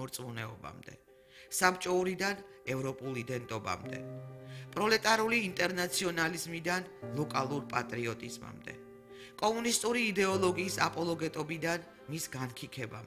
მორწმუნეობამდე, საბჭოურიდან ევროპულ იდენტობამდე, პროლეტარული ინტერნაციონალიზმიდან ლოკალურ პატრიოტიზმამდე, კომუნისტური იდეოლოგიის აპოლოგეტობიდან მის განქიქებამდე.